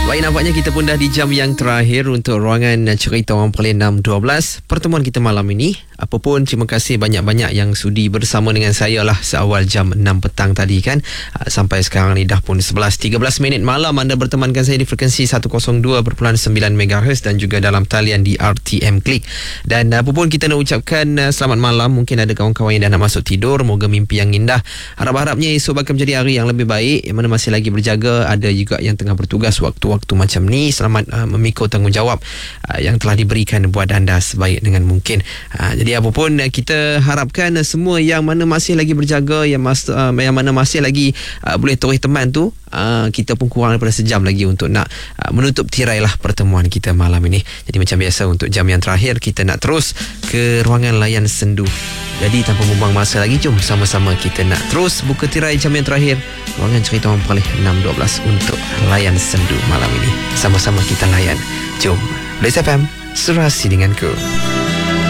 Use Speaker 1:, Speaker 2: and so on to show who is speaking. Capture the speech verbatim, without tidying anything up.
Speaker 1: Baik, nampaknya kita pun dah di jam yang terakhir untuk ruangan Cerita Orang Perlis enam dua belas. Pertemuan kita malam ini, apapun terima kasih banyak-banyak yang sudi bersama dengan saya lah seawal jam enam petang tadi kan. Sampai sekarang ni dah pun sebelas tiga belas minit malam anda bertemankan saya di frekuensi seratus dua perpuluhan sembilan megahertz dan juga dalam talian di R T M Klik. Dan apapun kita nak ucapkan selamat malam. Mungkin ada kawan-kawan yang dah nak masuk tidur, moga mimpi yang indah. Harap-harapnya esok bakal menjadi hari yang lebih baik. Yang mana masih lagi berjaga, ada juga yang tengah bertugas waktu-waktu waktu macam ni, selamat uh, memikul tanggungjawab uh, yang telah diberikan buat anda sebaik dengan mungkin. Uh, jadi apapun uh, kita harapkan uh, semua yang mana masih lagi berjaga, yang mas, uh, yang mana masih lagi uh, boleh toreh teman tu, uh, kita pun kurang daripada sejam lagi untuk nak uh, menutup tirai lah pertemuan kita malam ini. Jadi macam biasa untuk jam yang terakhir kita nak terus ke ruangan layan sendu. Jadi tanpa membuang masa lagi, jom sama-sama kita nak terus buka tirai jam yang terakhir ruangan Cerita Orang Perlis enam dua belas untuk layan sendu malam ini. Sama-sama kita layan. Jom. Blaze F M, serasi denganku.